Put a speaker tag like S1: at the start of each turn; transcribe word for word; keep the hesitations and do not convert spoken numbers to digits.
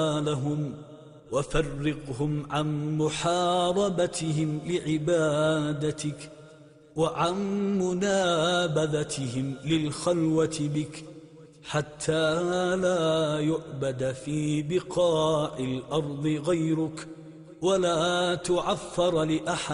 S1: لهم وفرقهم عن محاربتهم لعبادتك وعن منابذتهم للخلوة بك، حتى لا يعبد في بقاع الأرض غيرك ولا تعفر لأحد